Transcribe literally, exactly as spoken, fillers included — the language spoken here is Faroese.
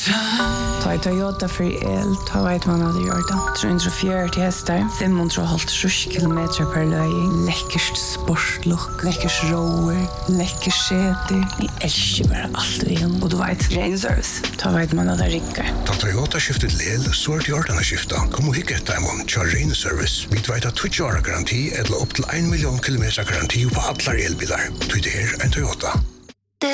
Ta i Toyota för el, ta vet man hade gjort det. trehundrafjøruti hästar, femhundrahalvtrýss kilometer per löjning. Läckert sportlook, läckert rower, läckert seter. Ni älskar bara allt vi har. Och du vet, ren service. Ta vet man hade rickar. Ta Toyota skiftet lel, så är det gjort att skifta. Kom och hicka ett diamond, kör ren service. Vi vet att tjugo år garanti eller upp till en miljon kilometer garanti på alla elbilar. Du det är en Toyota.